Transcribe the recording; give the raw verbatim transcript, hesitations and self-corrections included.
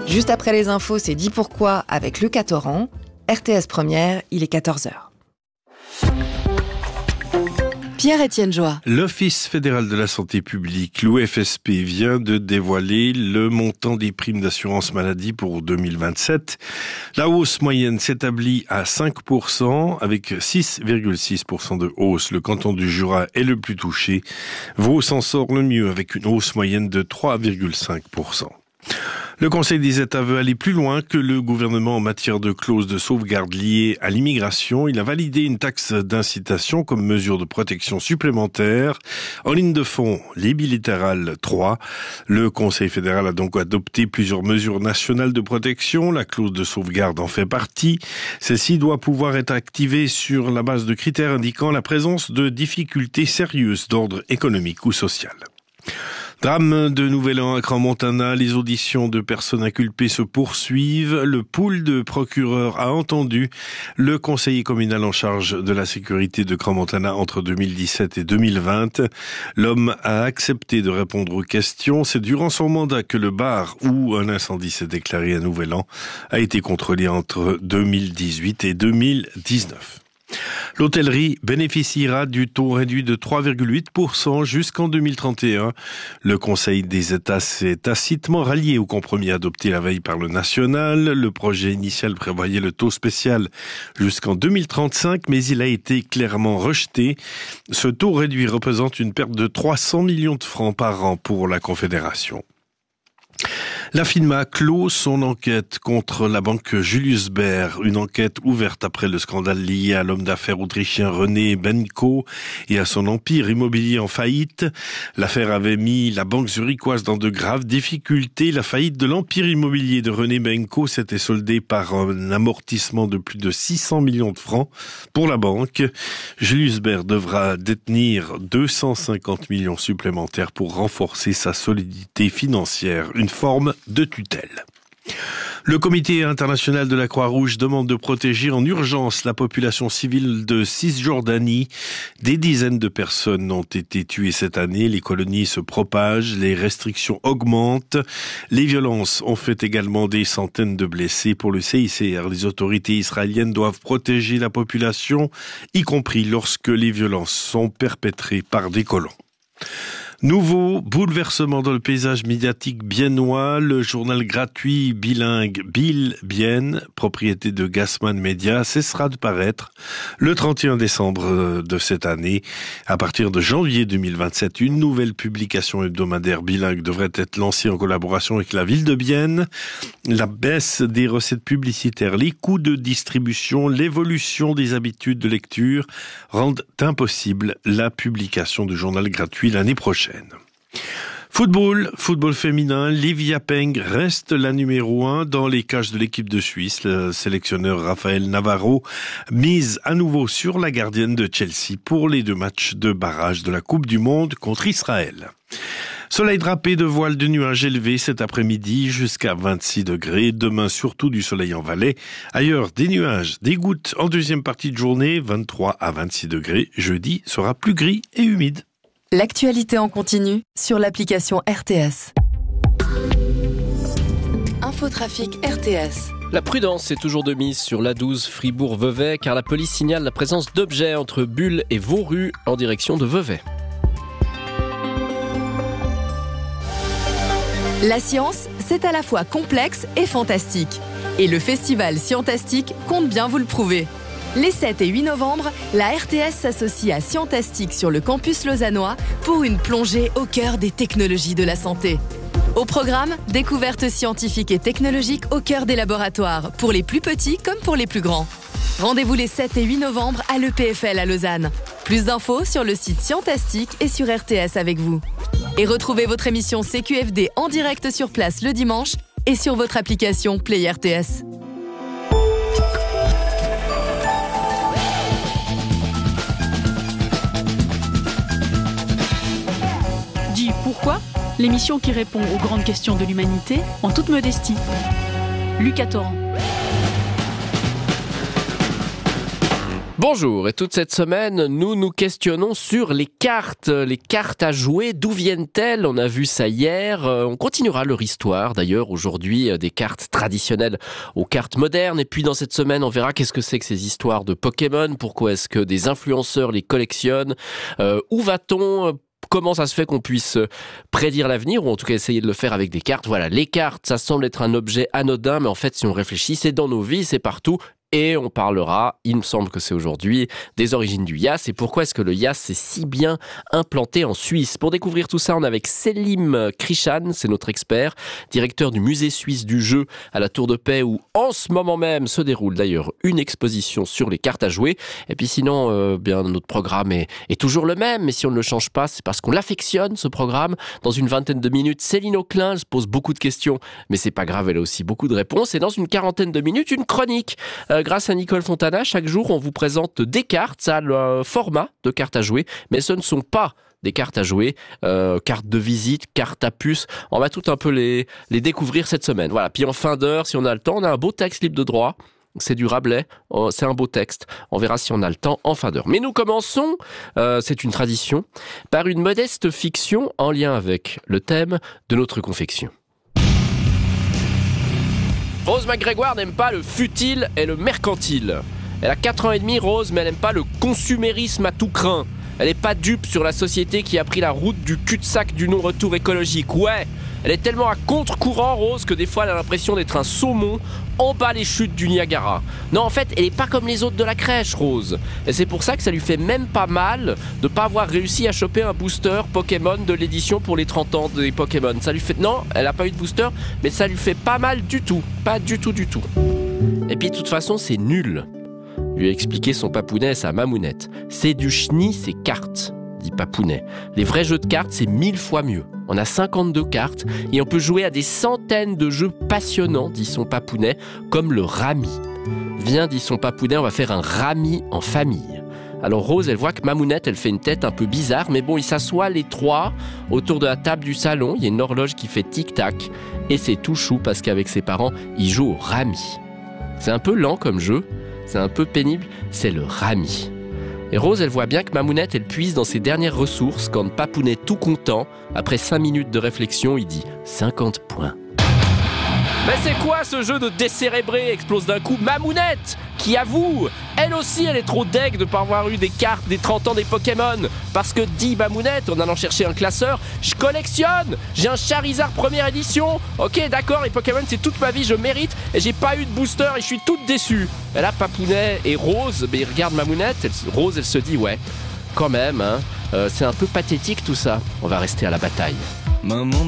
Juste après les infos, c'est dit pourquoi avec Lucas Torrent. R T S Première, il est quatorze heures. Pierre-Étienne Joie. L'Office fédéral de la santé publique, l'O F S P, vient de dévoiler le montant des primes d'assurance maladie pour deux mille vingt-sept. La hausse moyenne s'établit à cinq pour cent, avec six virgule six pour cent de hausse. Le canton du Jura est le plus touché. Vaud s'en sort le mieux avec une hausse moyenne de trois virgule cinq pour cent. Le Conseil des États veut aller plus loin que le gouvernement en matière de clauses de sauvegarde liées à l'immigration. Il a validé une taxe d'incitation comme mesure de protection supplémentaire. En ligne de fond, les bilatérales trois. Le Conseil fédéral a donc adopté plusieurs mesures nationales de protection. La clause de sauvegarde en fait partie. Celle-ci doit pouvoir être activée sur la base de critères indiquant la présence de difficultés sérieuses d'ordre économique ou social. Drame de Nouvel An à Crans-Montana, les auditions de personnes inculpées se poursuivent. Le pool de procureurs a entendu le conseiller communal en charge de la sécurité de Crans-Montana entre deux mille dix-sept et deux mille vingt. L'homme a accepté de répondre aux questions. C'est durant son mandat que le bar où un incendie s'est déclaré à Nouvel An a été contrôlé entre deux mille dix-huit et deux mille dix-neuf. L'hôtellerie bénéficiera du taux réduit de trois virgule huit pour cent jusqu'en deux mille trente et un. Le Conseil des États s'est tacitement rallié au compromis adopté la veille par le national. Le projet initial prévoyait le taux spécial jusqu'en deux mille trente-cinq, mais il a été clairement rejeté. Ce taux réduit représente une perte de trois cents millions de francs par an pour la Confédération. La FINMA clôt son enquête contre la banque Julius Baer, une enquête ouverte après le scandale lié à l'homme d'affaires autrichien René Benko et à son empire immobilier en faillite. L'affaire avait mis la banque zurichoise dans de graves difficultés. La faillite de l'empire immobilier de René Benko s'était soldée par un amortissement de plus de six cents millions de francs pour la banque. Julius Baer devra détenir deux cent cinquante millions supplémentaires pour renforcer sa solidité financière, une forme de tutelle. Le Comité international de la Croix-Rouge demande de protéger en urgence la population civile de Cisjordanie. Des dizaines de personnes ont été tuées cette année. Les colonies se propagent, les restrictions augmentent. Les violences ont fait également des centaines de blessés. Pour le C I C R, les autorités israéliennes doivent protéger la population, y compris lorsque les violences sont perpétrées par des colons. Nouveau bouleversement dans le paysage médiatique biennois, le journal gratuit bilingue Bill Bien, propriété de Gassman Media, cessera de paraître le trente et un décembre de cette année. À partir de janvier deux mille vingt-sept, une nouvelle publication hebdomadaire bilingue devrait être lancée en collaboration avec la ville de Bienne. La baisse des recettes publicitaires, les coûts de distribution, l'évolution des habitudes de lecture rendent impossible la publication du journal gratuit l'année prochaine. Football, football féminin, Livia Peng reste la numéro un dans les cages de l'équipe de Suisse. Le sélectionneur Raphaël Navarro mise à nouveau sur la gardienne de Chelsea pour les deux matchs de barrage de la Coupe du Monde contre Israël. Soleil drapé de voiles de nuages élevés cet après-midi jusqu'à vingt-six degrés. Demain, surtout du soleil en Valais. Ailleurs, des nuages, des gouttes en deuxième partie de journée, vingt-trois à vingt-six degrés. Jeudi sera plus gris et humide. L'actualité en continu sur l'application R T S. Infotrafic R T S. La prudence est toujours de mise sur l'A douze Fribourg-Vevey car la police signale la présence d'objets entre Bulle et Vauru en direction de Vevey. La science, c'est à la fois complexe et fantastique. Et le festival Scientastique compte bien vous le prouver. Les sept et huit novembre, la R T S s'associe à Scientastique sur le campus lausannois pour une plongée au cœur des technologies de la santé. Au programme, découvertes scientifiques et technologiques au cœur des laboratoires, pour les plus petits comme pour les plus grands. Rendez-vous les sept et huit novembre à l'E P F L à Lausanne. Plus d'infos sur le site Scientastique et sur R T S avec vous. Et retrouvez votre émission C Q F D en direct sur place le dimanche et sur votre application Play R T S. Dis pourquoi ? L'émission qui répond aux grandes questions de l'humanité en toute modestie. Lucas Torrent. Bonjour, et toute cette semaine, nous nous questionnons sur les cartes, les cartes à jouer, d'où viennent-elles? On a vu ça hier, on continuera leur histoire d'ailleurs aujourd'hui, des cartes traditionnelles aux cartes modernes, et puis dans cette semaine on verra qu'est-ce que c'est que ces histoires de Pokémon, pourquoi est-ce que des influenceurs les collectionnent, euh, où va-t-on? Comment ça se fait qu'on puisse prédire l'avenir, ou en tout cas essayer de le faire avec des cartes? Voilà, les cartes, ça semble être un objet anodin, mais en fait, si on réfléchit, c'est dans nos vies, c'est partout. Et on parlera, il me semble que c'est aujourd'hui, des origines du Yas et pourquoi est-ce que le Yas s'est si bien implanté en Suisse. Pour découvrir tout ça, on est avec Selim Krishan, c'est notre expert, directeur du musée suisse du jeu à la Tour de Paix, où en ce moment même se déroule d'ailleurs une exposition sur les cartes à jouer. Et puis sinon, euh, bien notre programme est, est toujours le même, mais si on ne le change pas, c'est parce qu'on l'affectionne, ce programme. Dans une vingtaine de minutes, Céline Auclin, elle se pose beaucoup de questions, mais c'est pas grave, elle a aussi beaucoup de réponses. Et dans une quarantaine de minutes, une chronique. Euh, grâce à Nicole Fontana, chaque jour, on vous présente des cartes. Ça a le format de cartes à jouer, mais ce ne sont pas des cartes à jouer, euh, cartes de visite, cartes à puce. On va tout un peu les, les découvrir cette semaine. Voilà. Puis en fin d'heure, si on a le temps, on a un beau texte libre de droit. C'est du Rabelais, oh, c'est un beau texte. On verra si on a le temps en fin d'heure. Mais nous commençons, euh, c'est une tradition, par une modeste fiction en lien avec le thème de notre confection. Rose McGrégoire n'aime pas le futile et le mercantile. Elle a quatre ans et demi, Rose, mais elle n'aime pas le consumérisme à tout crin. Elle n'est pas dupe sur la société qui a pris la route du cul-de-sac du non-retour écologique. Ouais, elle est tellement à contre-courant, Rose, que des fois elle a l'impression d'être un saumon en bas les chutes du Niagara. Non, en fait, elle n'est pas comme les autres de la crèche, Rose. Et c'est pour ça que ça lui fait même pas mal de pas avoir réussi à choper un booster Pokémon de l'édition pour les trente ans des Pokémon. Ça lui fait... Non, elle n'a pas eu de booster, mais ça lui fait pas mal du tout. Pas du tout, du tout. Et puis, de toute façon, c'est nul. Lui a expliqué son papounet et sa mamounette. C'est du chenille, ces cartes, dit Papounet. Les vrais jeux de cartes, c'est mille fois mieux. On a cinquante-deux cartes et on peut jouer à des centaines de jeux passionnants, dit son papounet, comme le rami. Viens, dit son papounet, on va faire un rami en famille. Alors Rose, elle voit que Mamounette, elle fait une tête un peu bizarre, mais bon, ils s'assoient les trois autour de la table du salon. Il y a une horloge qui fait tic-tac et c'est tout chou parce qu'avec ses parents, ils jouent au rami. C'est un peu lent comme jeu, c'est un peu pénible, c'est le rami. Et Rose, elle voit bien que Mamounette, elle puise dans ses dernières ressources quand Papounet, tout content, après cinq minutes de réflexion, il dit cinquante points. Mais c'est quoi ce jeu de décérébré, explose d'un coup Mamounette, qui avoue, elle aussi elle est trop deg de pas avoir eu des cartes des trente ans des Pokémon. Parce que dit Mamounette, en allant chercher un classeur, je collectionne, j'ai un Charizard première édition. Ok d'accord, les Pokémon c'est toute ma vie, je mérite, et j'ai pas eu de booster et je suis toute déçue. Et là Papounet et Rose, mais ils regardent Mamounette, elle, Rose elle se dit ouais, quand même, hein, euh, c'est un peu pathétique tout ça, on va rester à la bataille. Maman